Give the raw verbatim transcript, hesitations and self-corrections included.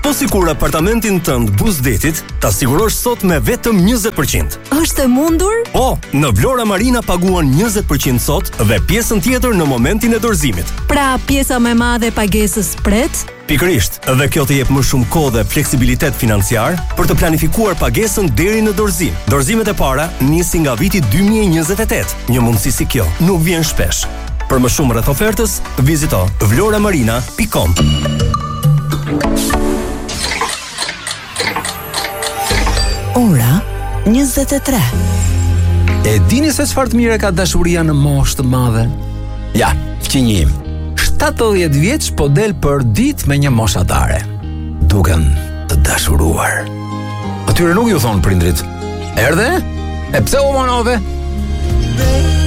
Po sikur apartamentin tënd buzdetit, ta sigurosh sot me vetëm njëzet përqind. Është e mundur? Po, në Vlora Marina paguan njëzet përqind sot dhe pjesën tjetër në momentin e dorëzimit. Pra, pjesa më e madhe e pagesës pret? Pikërisht, dhe kjo të jep më shumë kohë dhe fleksibilitet financiar për të planifikuar pagesën deri në dorëzim. Dorëzimet e para nisin nga viti dy mijë e njëzet e tetë. Një mundësi si kjo nuk vjen shpesh. Për më shumë rreth ofertës, vizito vloramarina pikë com. Ora njëzet e tre. E dini se çfarë të mire ka dashuria në moshë të madhe? Ja, fqinjim. shtatëdhjetë vjeç po del për ditë me një moshatare. Duken të dashuruar. Atyre nuk ju thonë prindrit: "Erdhe? E pse u vonove?"